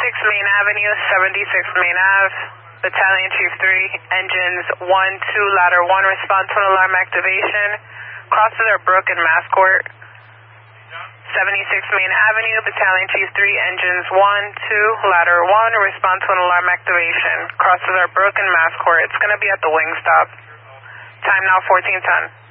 Main Avenue, 76 Main Ave, Battalion Chief 3, engines 1, 2, ladder 1, respond to an alarm activation. Crosses are Brook and Mass Court. 76 Main Avenue, Battalion Chief 3, engines 1, 2, ladder 1, respond to an alarm activation. Crosses are Brook and Mass Court. It's going to be at the wing stop. Time now 14:10.